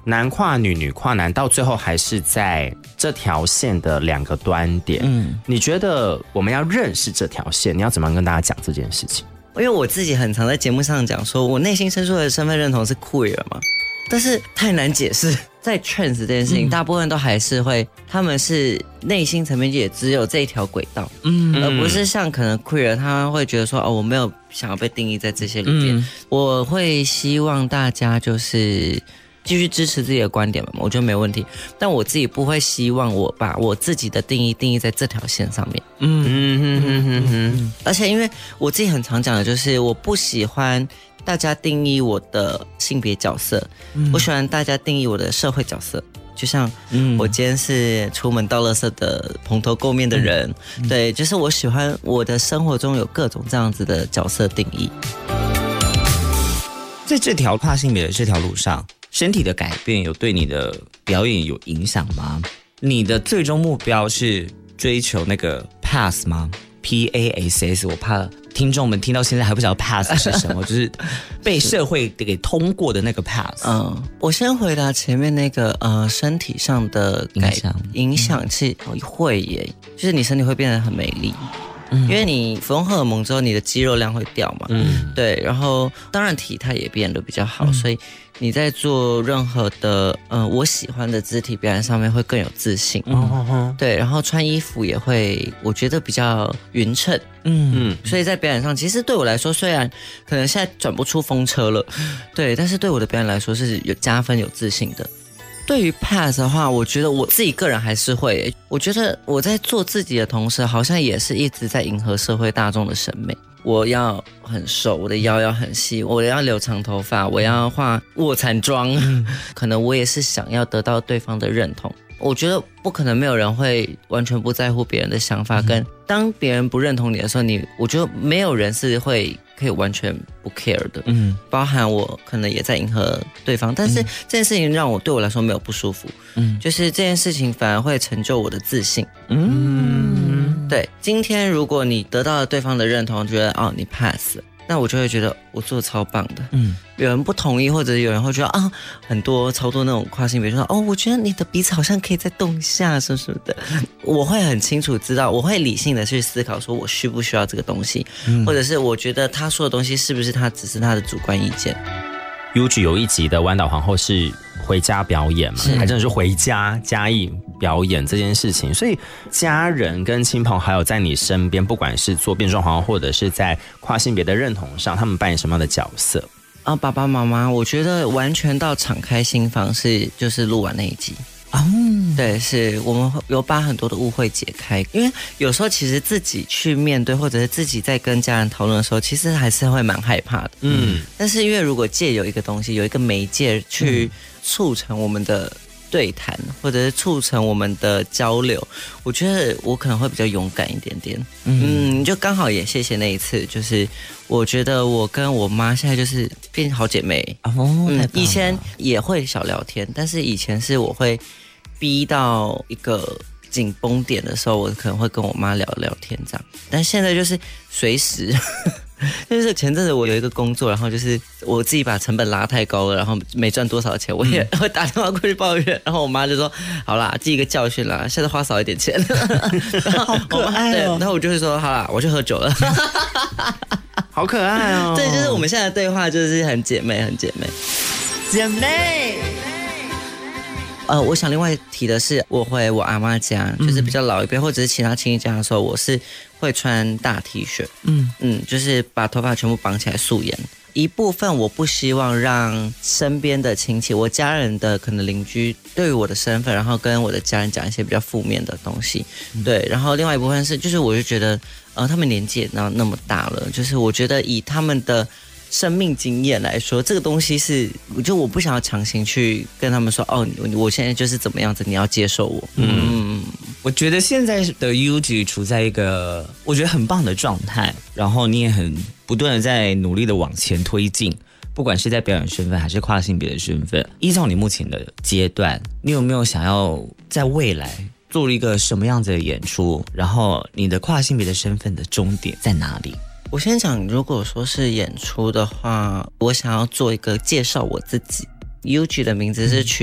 男跨女，女跨男，到最后还是在这条线的2个端点。你觉得我们要认识这条线，你要怎么样跟大家讲这件事情？ 因为我自己很常在节目上讲说，我内心深处的身份认同是 queer 嘛，但是太难解释。在 trans 这件事情，大部分都还是会，他们是内心层面也只有这一条轨道，而不是像可能 queer 他会觉得说，我没有想要被定义在这些里面。我会希望大家就是继续支持自己的观点嘛，我觉得没问题。但我自己不会希望我把我自己的定义在这条线上面。而且因为我自己很常讲的就是，我不喜欢大家定义我的性别角色，我喜欢大家定义我的社会角色。就像我今天是出门倒垃圾的蓬头垢面的人，对，就是我喜欢我的生活中有各种这样子的角色定义。 在这条跨性别的这条路上，身体的改变有对你的表演有影响吗？你的最终目标是追求那个 pass 吗？ PASS， 我怕听众们听到现在还不晓得 pass 是什么，就是被社会给通过的那个 pass。 我先回答前面那个身体上的影响是会耶，就是你身体会变得很美丽。因为你服用荷尔蒙之后，你的肌肉量会掉嘛，对，然后当然体态也变得比较好，所以你在做任何的我喜欢的肢体表演上面会更有自信，对，然后穿衣服也会我觉得比较匀称，所以在表演上其实对我来说，虽然可能现在转不出风车了，对，但是对我的表演来说是有加分有自信的。对于 pass 的话，我觉得我自己个人还是会，我觉得我在做自己的同时，好像也是一直在迎合社会大众的审美。我要很瘦，我的腰要很细，我要留长头发，我要化卧蚕妆，可能我也是想要得到对方的认同。我觉得不可能没有人会完全不在乎别人的想法，跟当别人不认同你的时候，我觉得没有人是会可以完全不 care 的，包含我可能也在迎合对方，但是这件事情让我对我来说没有不舒服，就是这件事情反而会成就我的自信，对，今天如果你得到了对方的认同，觉得你 pass 了，那我就会觉得我做得超棒的。有人不同意，或者有人会觉得超多那种跨性别说我觉得你的鼻子好像可以再动一下什么什么的，我会很清楚知道，我会理性的去思考，说我需不需要这个东西，或者是我觉得他说的东西是不是只是他的主观意见。 UG 有一集的弯岛皇后是回家表演嘛，还真的是回家嘉义表演这件事情，所以家人跟亲朋好友在你身边，不管是做变装皇后或者是在跨性别的认同上，他们扮演什么样的角色？ 爸爸妈妈，我觉得完全到敞开心房就是录完那一集。对，是我们有把很多的误会解开，因为有时候其实自己去面对，或者是自己在跟家人讨论的时候，其实还是会蛮害怕的。但是因为如果借有一个东西，有一个媒介去促成我们的对谈，或者是促成我们的交流，我觉得我可能会比较勇敢一点点。就刚好也谢谢那一次，就是我觉得我跟我妈现在就是变好姐妹。以前也会小聊天，但是以前是我会逼到一个紧绷点的时候，我可能会跟我妈聊聊天这样，但现在就是随时就是前阵子我有一个工作，然后就是我自己把成本拉太高了，然后没赚多少钱，我也会打电话过去抱怨，然后我妈就说好啦，记一个教训啦，下次花少一点钱。 好可爱哦。 然后我就会说好啦，我去喝酒了。 好可爱哦。 对，就是我们现在的对话就是很姐妹。我想另外提的是，我回我阿妈家，就是比较老一辈或者是其他亲戚家的时候，我是会穿大 T 恤，就是把头发全部绑起来素颜。一部分我不希望让身边的亲戚，我家人的可能邻居对于我的身份，然后跟我的家人讲一些比较负面的东西，对。然后另外一部分是，就是我就觉得，他们年纪也那么大了，就是我觉得以他们的生命经验来说，这个东西是，我不想要强行去跟他们说，我现在就是怎么样子，你要接受我。 我觉得现在的 UG 处在一个我觉得很棒的状态，然后你也很不断的在努力的往前推进，不管是在表演身份还是跨性别的身份。依照你目前的阶段，你有没有想要在未来做一个什么样子的演出？然后你的跨性别的身份的终点在哪里？ 我先讲，如果说是演出的话，我想要做一个介绍我自己。UG 的名字是取